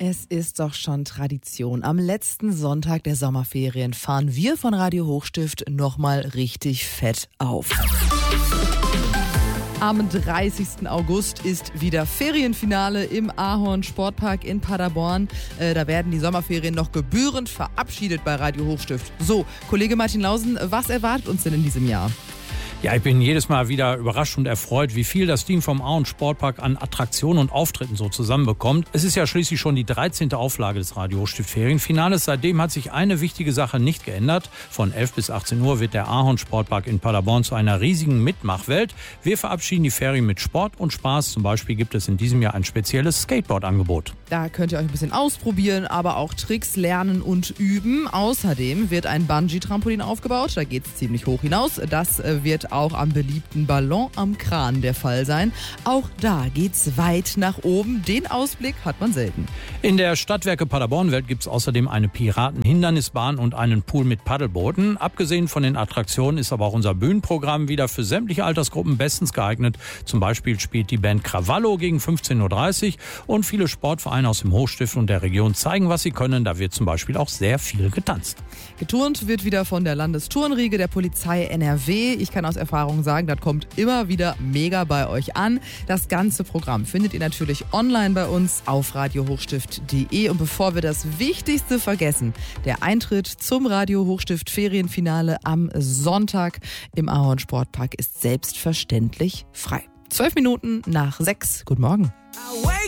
Es ist doch schon Tradition. Am letzten Sonntag der Sommerferien fahren wir von Radio Hochstift nochmal richtig fett auf. Am 30. August ist wieder Ferienfinale im Ahorn Sportpark in Paderborn. Da werden die Sommerferien noch gebührend verabschiedet bei Radio Hochstift. So, Kollege Martin Lausen, was erwartet uns denn in diesem Jahr? Ja, ich bin jedes Mal wieder überrascht und erfreut, wie viel das Team vom Ahorn Sportpark an Attraktionen und Auftritten so zusammenbekommt. Es ist ja schließlich schon die 13. Auflage des Radio Hochstift Ferienfinales. Seitdem hat sich eine wichtige Sache nicht geändert. Von 11 bis 18 Uhr wird der Ahorn Sportpark in Paderborn zu einer riesigen Mitmachwelt. Wir verabschieden die Ferien mit Sport und Spaß. Zum Beispiel gibt es in diesem Jahr ein spezielles Skateboard-Angebot. Da könnt ihr euch ein bisschen ausprobieren, aber auch Tricks lernen und üben. Außerdem wird ein Bungee-Trampolin aufgebaut. Da geht es ziemlich hoch hinaus. Das wird auch am beliebten Ballon am Kran der Fall sein. Auch da geht's weit nach oben. Den Ausblick hat man selten. In der Stadtwerke Paderborn-Welt gibt es außerdem eine Piraten-Hindernisbahn und einen Pool mit Paddelbooten. Abgesehen von den Attraktionen ist aber auch unser Bühnenprogramm wieder für sämtliche Altersgruppen bestens geeignet. Zum Beispiel spielt die Band Krawallo gegen 15.30 Uhr und viele Sportvereine aus dem Hochstift und der Region zeigen, was sie können. Da wird zum Beispiel auch sehr viel getanzt. Geturnt wird wieder von der Landesturnriege der Polizei NRW. Ich kann aus Erfahrung sagen, das kommt immer wieder mega bei euch an. Das ganze Programm findet ihr natürlich online bei uns auf radiohochstift.de. Und bevor wir das Wichtigste vergessen, der Eintritt zum Radio Hochstift Ferienfinale am Sonntag im Ahorn Sportpark ist selbstverständlich frei. 12 Minuten nach 6. Guten Morgen.